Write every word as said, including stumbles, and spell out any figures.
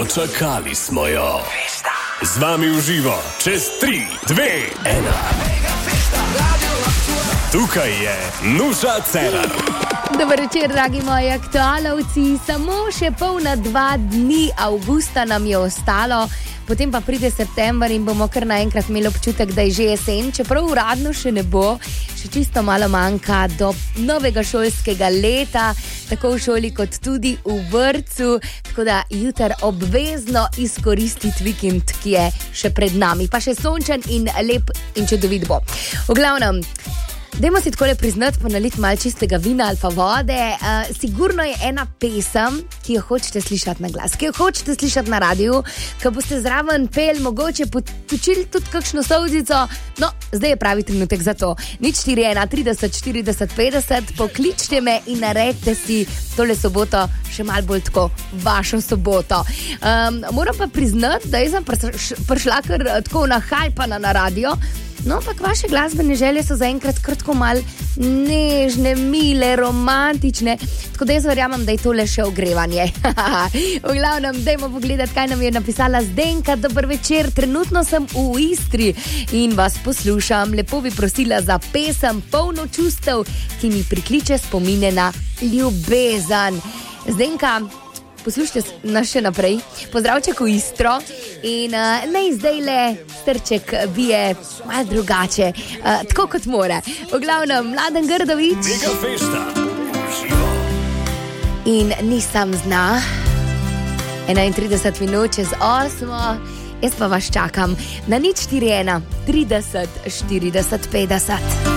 Dočakali smo jo. Z vami v živo, čez tri, dve, ena. Tukaj je Nuša Cerar. Dober večer, dragi moji aktualovci. Samo še polna dva dni avgusta nam je ostalo, potem pa pride september in bomo kar naenkrat imeli občutek, da je že jesen, čeprav uradno še ne bo, še čisto malo manjka do novega šolskega leta, tako v šoli kot tudi v vrtcu, tako da jutri obvezno izkoristiti vikend, ki je še pred nami, pa še sončen in lep in čudovit bo. V glavnem, dajmo si takole priznati, pa naliti malo čistega vina ali pa vode. Uh, sigurno je ena pesem, ki jo hočete slišati na glas, ki jo hočete slišati na radiju, ko boste zraven pel, mogoče potočili tudi kakšno solzico. No, zdaj je pravi trenutek za to. nič štiri ena trideset štirideset petdeset, pokličte me in naredite si tole soboto še malo bolj tako vašo soboto. Um, moram pa priznati, da sem prišla kar tako nahajpana na radio. No, ampak vaše glasbene želje so zaenkrat kratko mal nežne, mile, romantične, tako da jaz verjamem, da je tole še ogrevanje. V glavnem, dajmo pogledati, kaj nam je napisala Zdenka. Dober večer, trenutno sem v Istri in vas poslušam. Lepo bi prosila za pesem polno čustev, ki mi prikliče spomine na ljubezen. Zdenka, poslušajte nas še naprej. Pozdravček v Istro in uh, naj zdaj le strček bije malo drugače, uh, tako kot mora. V glavnem, Mladen Grdović Mega fešta živo. In nisem zna. enaintrideset minut čez osmo. Jaz pa vas čakam na nič štiri ena trideset štirideset petdeset.